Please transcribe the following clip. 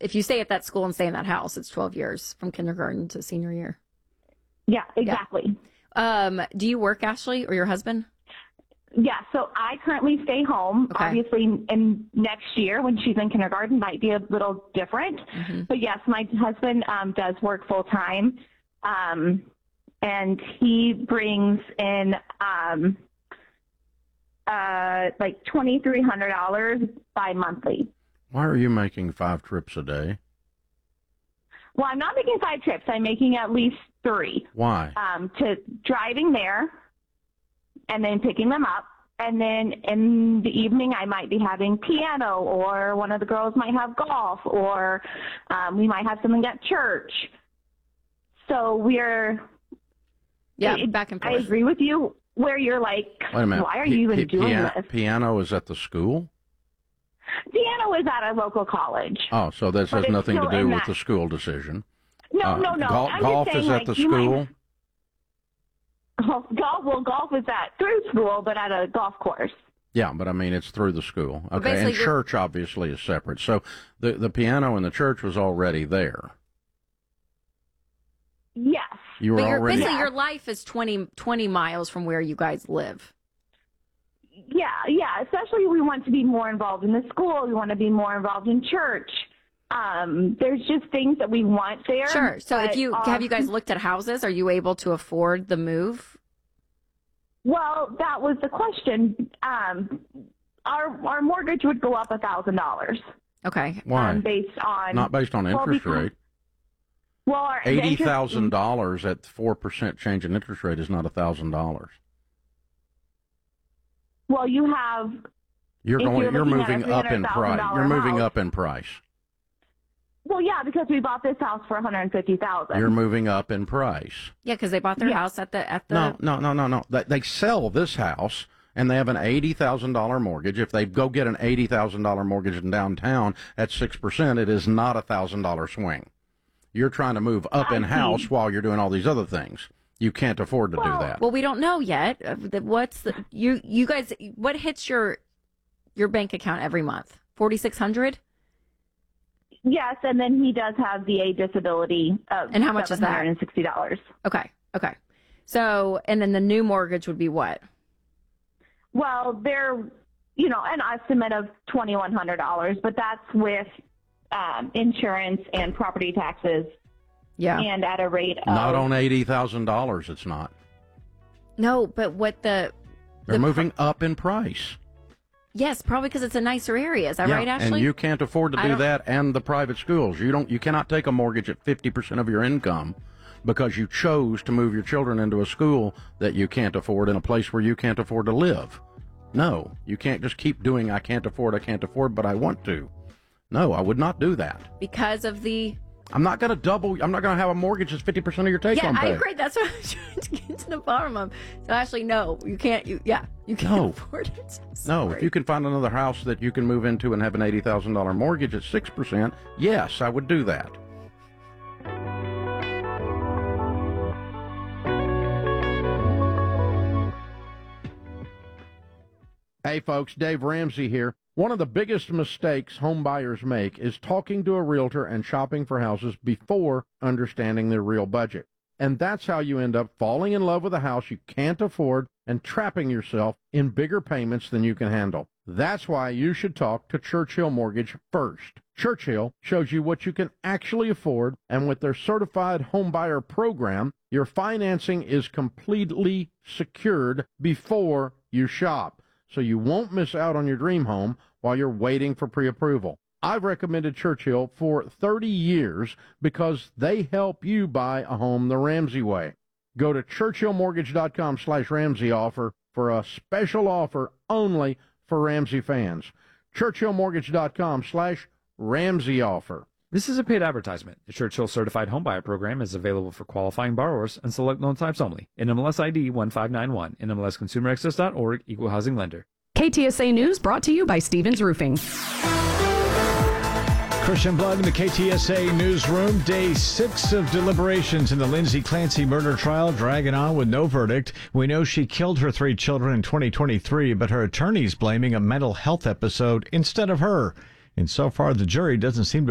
if you stay at that school and stay in that house, it's 12 years from kindergarten to senior year. Yeah, exactly. Yeah. Do you work, Ashley, or your husband? Yeah, so I currently stay home. Okay. Obviously, in next year when she's in kindergarten might be a little different. Mm-hmm. But yes, my husband does work full time, and he brings in like $2,300 bi-monthly. Why are you making 5 trips a day? Well, I'm not making 5 trips. I'm making at least 3. Why? To driving there and then picking them up. And then in the evening, I might be having piano, or one of the girls might have golf, or we might have something at church. So we're... back and forth. I agree with you where you're like, wait a minute. Why are you even doing this? Piano is at the school? Piano is at a local college. Oh, so this has nothing to do with the school decision. No. Golf is at the school? Golf is through school, but at a golf course. Yeah, but I mean, it's through the school. Okay, basically and church obviously is separate. So the piano in the church was already there. Yes. You were already... Basically, your life is 20 miles from where you guys live. Yeah. Especially we want to be more involved in the school. We want to be more involved in church. There's just things that we want there. Sure. So but, have you guys looked at houses? Are you able to afford the move? Well, that was the question. Our mortgage would go up $1,000. Okay. Why? Not based on interest rate. Well, $80,000 at 4% change in interest rate is not $1,000. Well, you have. You're moving up in price. You're moving up in price. Well, yeah, because we bought this house for $150,000. You're moving up in price. Yeah, because they bought their house at the. No. They sell this house and they have an $80,000 mortgage. If they go get an $80,000 mortgage in downtown at 6%, it is not $1,000 swing. You're trying to move up in house while you're doing all these other things. You can't afford to do that. Well, we don't know yet. You guys? What hits your bank account every month? $4,600. Yes, and then he does have VA disability. And how much is that? $760. Okay. So, and then the new mortgage would be what? Well, they're an estimate of $2,100, but that's with insurance and property taxes. Yeah. And at a rate of... Not on $80,000, it's not. No, but what They're moving up in price. Yes, probably because it's a nicer area. Is that right, Ashley? And you can't afford to do that and the private schools. You cannot take a mortgage at 50% of your income because you chose to move your children into a school that you can't afford in a place where you can't afford to live. No, you can't just keep doing I can't afford, but I want to. No, I would not do that. Because of the... I'm not going to have a mortgage that's 50% of your take-home pay. Yeah, I agree. That's what I'm trying to get to the bottom of. So, Ashley, no, you can't. You can't afford it. No, if you can find another house that you can move into and have an $80,000 mortgage at 6%, yes, I would do that. Hey, folks, Dave Ramsey here. One of the biggest mistakes home buyers make is talking to a realtor and shopping for houses before understanding their real budget. And that's how you end up falling in love with a house you can't afford and trapping yourself in bigger payments than you can handle. That's why you should talk to Churchill Mortgage first. Churchill shows you what you can actually afford, and with their certified home buyer program, your financing is completely secured before you shop. So you won't miss out on your dream home while you're waiting for pre-approval. I've recommended Churchill for 30 years because they help you buy a home the Ramsey way. Go to churchillmortgage.com/Ramsey offer for a special offer only for Ramsey fans. churchillmortgage.com/Ramsey offer. This is a paid advertisement. The Churchill Certified Homebuyer Program is available for qualifying borrowers and select loan types only. NMLS ID 1591. NMLSConsumerAccess.org. Equal housing lender. KTSA News brought to you by Stevens Roofing. Christian Blood in the KTSA newsroom. Day 6 of deliberations in the Lindsay Clancy murder trial dragging on with no verdict. We know she killed her 3 children in 2023, but her attorney's blaming a mental health episode instead of her. And so far, the jury doesn't seem to